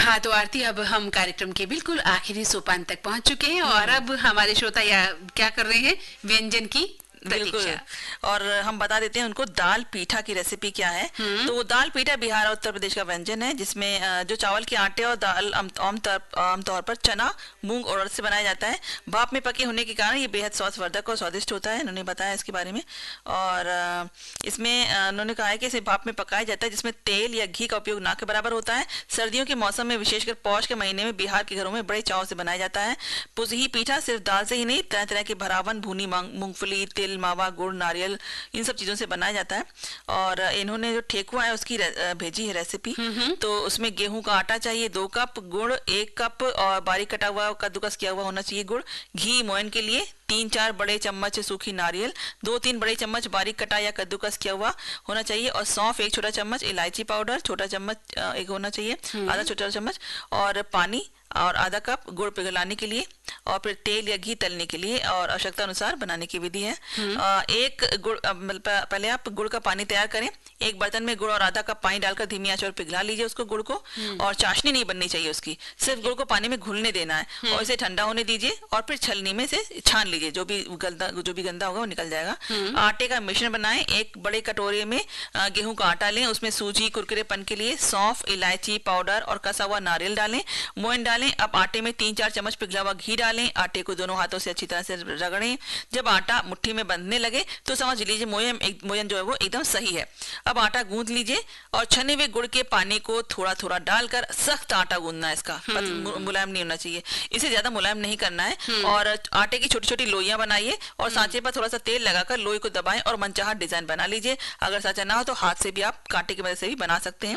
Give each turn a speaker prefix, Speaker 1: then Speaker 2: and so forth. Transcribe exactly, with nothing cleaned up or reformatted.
Speaker 1: हाँ तो आरती, अब हम कार्यक्रम के बिल्कुल आखिरी सोपान तक पहुंच चुके हैं और अब हमारे श्रोता या क्या कर रहे हैं, व्यंजन की
Speaker 2: बिल्कुल। और हम बता देते हैं उनको दाल पीठा की रेसिपी क्या है। तो दाल पीठा बिहार और उत्तर प्रदेश का व्यंजन है, जिसमें जो चावल के आटे और दाल आमतौर पर चना, मूंग और उड़द से बनाया जाता है। भाप में पके होने के कारण ये बेहद स्वास्थ्यवर्धक और स्वादिष्ट होता है। उन्होंने बताया इसके बारे में। और इसमें उन्होंने कहा है कि इसे भाप में पकाया जाता है, जिसमें तेल या घी का उपयोग ना के बराबर होता है। सर्दियों के मौसम में, विशेषकर पौष के महीने में बिहार के घरों में बड़े चाव से बनाया जाता है। पुजही पीठा सिर्फ दाल से ही नहीं, तरह तरह के भरावन, भुनी मूंगफली, तिल, मावा, गुड़, नारियल, इन सब चीजों से बनाया जाता है। और इन्होंने जो ठेकुआ है उसकी भेजी है रेसिपी। तो उसमें गेहूं का आटा चाहिए दो कप, गुड़ एक कप और बारीक कटा हुआ कद्दूकस किया हुआ होना चाहिए गुड़, घी मोयन के लिए तीन चार बड़े चम्मच सूखी नारियल, दो तीन बड़े चम्मच बारीक कटा या कद्दूकस किया हुआ होना चाहिए, और सौंफ एक छोटा चम्मच, इलायची पाउडर छोटा चम्मच एक होना चाहिए, आधा छोटा चम्मच, और पानी और आधा कप गुड़ पिघलाने के लिए, और फिर तेल या घी तलने के लिए, और आवश्यकता अनुसार बनाने की विधि है। आ, एक गुड़, पहले आप गुड़ का पानी तैयार करें। एक बर्तन में गुड़ और आधा कप पानी डालकर धीमी आंच पर पिघला लीजिए उसको, गुड़ को। और चाशनी नहीं बननी चाहिए उसकी, सिर्फ गुड़ को पानी में घुलने देना है और इसे ठंडा होने दीजिए, और फिर छलनी में से छान लीजिए, जो भी गंदा जो भी गंदा होगा वो निकल जाएगा। आटे का मिश्रण बनाएं। एक बड़े कटोरे में गेहूं का आटा लें, उसमें सूजी कुरकुरेपन के लिए सौंफ, इलायची पाउडर और कसा हुआ नारियल डालें, मोयन डालें। अब आटे में तीन चार चम्मच पिघला हुआ घी डालें। आटे को दोनों हाथों से अच्छी तरह से रगड़ें। जब आटा मुट्ठी में बंधने लगे तो समझ लीजिए मोयन मोयन जो है वो एकदम सही है। अब आटा गूंथ लीजिए और छने हुए गुड़ के पानी को थोड़ा थोड़ा डालकर सख्त आटा गूंथना है। इसका मुलायम नहीं होना चाहिए, इसे ज्यादा मुलायम नहीं करना है। और आटे की छोटी छोटी लोइयां बनाइए और सांचे पर थोड़ा सा तेल लगाकर लोई को दबाएं और मनचाहा डिजाइन बना लीजिए। अगर सांचा ना हो तो हाथ से भी आप कांटे की मदद से भी बना सकते हैं।